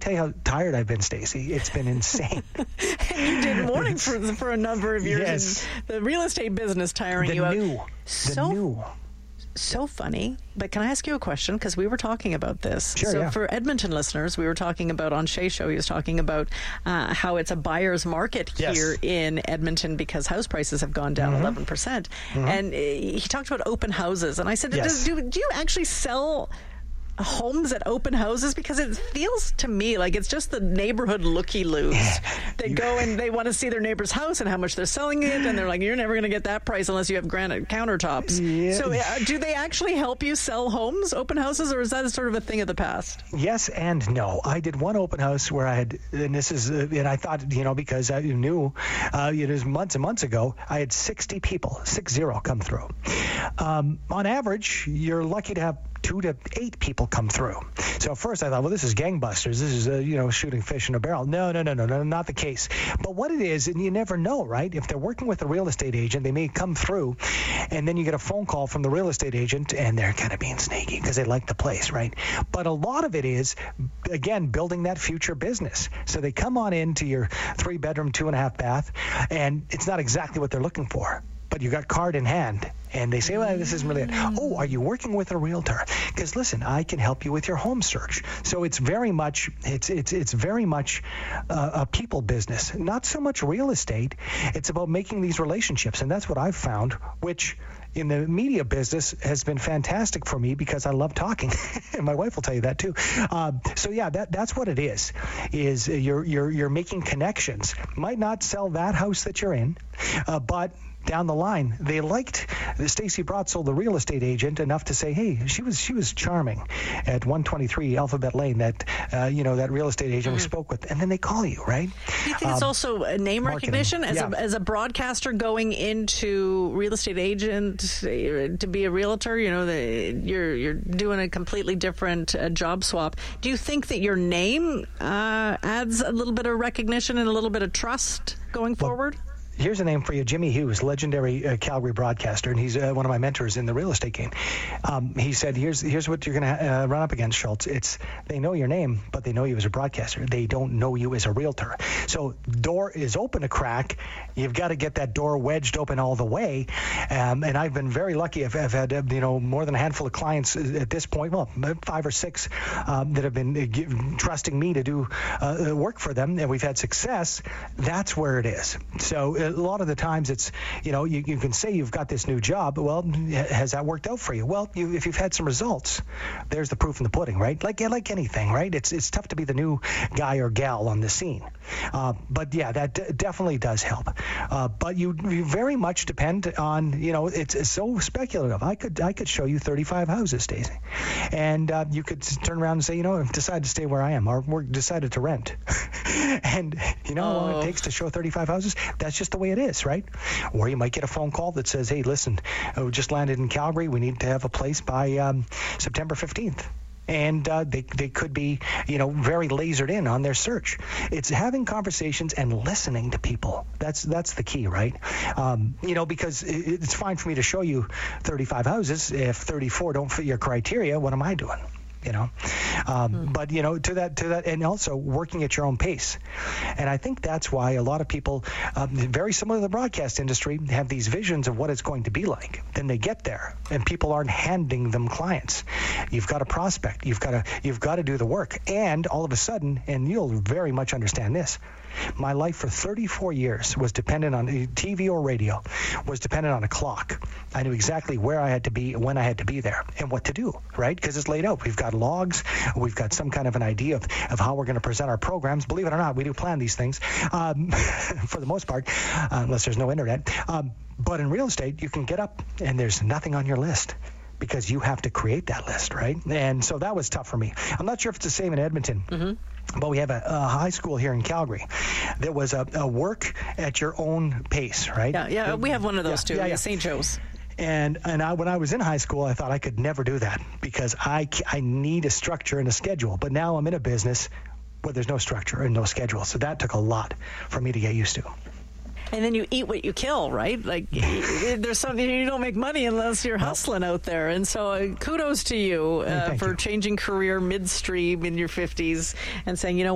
tell you how tired I've been, Stacey. It's been insane. And you did morning for a number of years. Yes. The real estate business tiring you out. So funny. But can I ask you a question? Because we were talking about this. Sure, so yeah. for Edmonton listeners, we were talking about on Shay's show, he was talking about how it's a buyer's market here in Edmonton because house prices have gone down 11%. Mm-hmm. And he talked about open houses. And I said, do you actually sell homes at open houses? Because it feels to me like it's just the neighborhood looky-loos that go and they want to see their neighbor's house and how much they're selling it, and they're like, you're never going to get that price unless you have granite countertops. So do they actually help you sell homes, open houses, or is that sort of a thing of the past? Yes and no. I did one open house where I had, and this is, and I thought, because I knew it was months and months ago, I had 60 people, 60 come through. On average, you're lucky to have 2 to 8 people come through. So first I thought, well, this is gangbusters. This is, shooting fish in a barrel. No, not the case. But what it is, and you never know, right? If they're working with a real estate agent, they may come through, and then you get a phone call from the real estate agent, and they're kind of being sneaky because they like the place, right? But a lot of it is, again, building that future business. So they come on into your 3-bedroom, 2.5 bath, and it's not exactly what they're looking for. But you got card in hand, and they say, well, this isn't really it. Oh, are you working with a realtor? Because listen, I can help you with your home search. So it's very much a people business, not so much real estate. It's about making these relationships, and that's what I've found, which in the media business has been fantastic for me because I love talking, and my wife will tell you that too. So yeah, that's what it is you're making connections. Might not sell that house that you're in, but down the line, they liked Stacey Brotzel, the real estate agent, enough to say, hey, she was charming at 123 Alphabet Lane, that that real estate agent we spoke with, and then they call you, right? Do you think it's also a name marketing recognition as a broadcaster going into real estate agent to be a realtor? You're doing a completely different job swap. Do you think that your name adds a little bit of recognition and a little bit of trust going forward? Here's a name for you, Jimmy Hughes, legendary Calgary broadcaster, and he's one of my mentors in the real estate game. He said, here's what you're going to run up against, Schultz. It's they know your name, but they know you as a broadcaster. They don't know you as a realtor. So door is open a crack. You've got to get that door wedged open all the way. And I've been very lucky. I've had more than a handful of clients at this point, 5 or 6 that have been trusting me to do work for them, and we've had success. That's where it is. So a lot of the times it's, you can say you've got this new job. Well, has that worked out for you? Well, if you've had some results, there's the proof in the pudding, right? Like anything, right? It's tough to be the new guy or gal on the scene. But yeah, that definitely does help. But you very much depend on, it's so speculative. I could show you 35 houses, Stacey, and you could turn around and say, I've decided to stay where I am, or we're decided to rent. And how long it takes to show 35 houses? That's just the way it is, right? Or you might get a phone call that says, hey, listen, we just landed in Calgary. We need to have a place by September 15th. And they could be, very lasered in on their search. It's having conversations and listening to people. That's the key, right? Because it's fine for me to show you 35 houses. If 34 don't fit your criteria, what am I doing? But to that, and also working at your own pace. And I think that's why a lot of people, very similar to the broadcast industry, have these visions of what it's going to be like. Then they get there, and people aren't handing them clients. You've got to prospect. You've got to do the work. And all of a sudden, and you'll very much understand this, my life for 34 years was dependent on TV or radio, was dependent on a clock. I knew exactly where I had to be, when I had to be there, and what to do, right? Because it's laid out. We've got logs. We've got some kind of an idea of how we're going to present our programs. Believe it or not, we do plan these things for the most part, unless there's no internet. But in real estate, you can get up and there's nothing on your list, because you have to create that list, right? And so that was tough for me. I'm not sure if it's the same in Edmonton. Mm-hmm. But we have a high school here in Calgary. There was a work at your own pace, right? Yeah, we have one of those too, St. Joe's. And when I was in high school, I thought I could never do that because I need a structure and a schedule. But now I'm in a business where there's no structure and no schedule. So that took a lot for me to get used to. And then you eat what you kill, right? Like, there's something, you don't make money unless you're hustling out there. And so kudos to you for changing career midstream in your 50s and saying,